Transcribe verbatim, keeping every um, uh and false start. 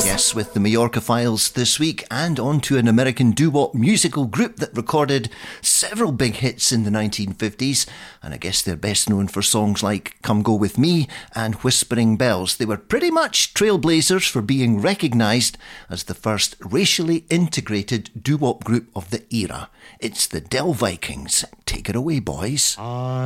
Yes, with the Majorca Files this week, and on to an American doo-wop musical group that recorded several big hits in the nineteen fifties, and I guess they're best known for songs like Come Go With Me and Whispering Bells. They were pretty much trailblazers for being recognised as the first racially integrated doo-wop group of the era. It's the Del Vikings. Take it away, boys. Uh